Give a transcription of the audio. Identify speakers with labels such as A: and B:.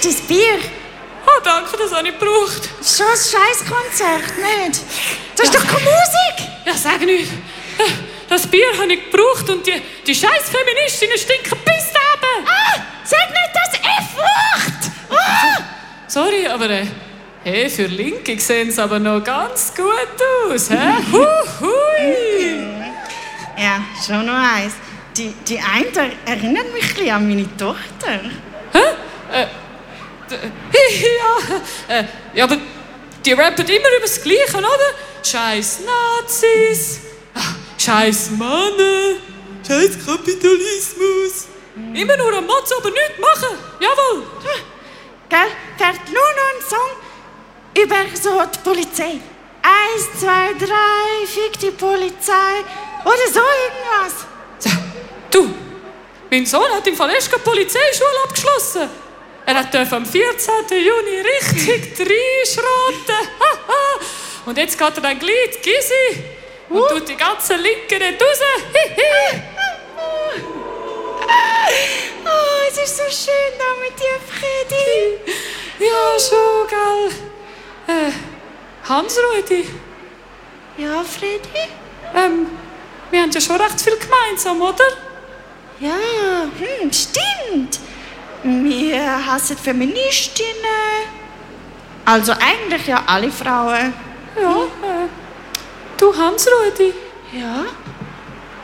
A: dein Bier.
B: Oh, danke, das habe ich gebraucht.
A: Schon ein Scheisskonzert, nicht? Das ist doch keine Musik.
B: Ja, sag nicht. Das Bier habe ich gebraucht und die scheiß Feministinnen stinken bis oben.
A: Sag nicht das F-Wort.
B: Sorry, aber hey, für Linke sehen sie aber noch ganz gut aus. Hä? Hui.
A: Ja, schon noch eins. Die eine erinnert mich ein bisschen an meine Tochter.
B: Ja, aber die rappen immer über das Gleiche, oder? Scheiß Nazis, scheiß Männer, scheiß Kapitalismus. Immer nur am Motzen, aber nichts machen. Jawohl.
A: Gell? Fährt nur noch ein Song über so die Polizei. 1, 2, 3, fick die Polizei. Oder so irgendwas.
B: Du, mein Sohn hat im Fall erst die Polizeischule abgeschlossen. Er durfte am 14. Juni richtig reinschroten. Und jetzt geht er dann gleich in die Gysi und tut die ganzen Linken nicht raus.
A: Oh, es ist so schön da mit dir, Freddy.
B: Ja, schon, gell. Hans-Rudi.
A: Ja, Freddy?
B: Wir haben ja schon recht viel gemeinsam, oder?
A: Ja, stimmt. Wir hassen Feministinnen. Also eigentlich ja alle Frauen.
B: Ja, du Hans-Rudi.
A: Ja?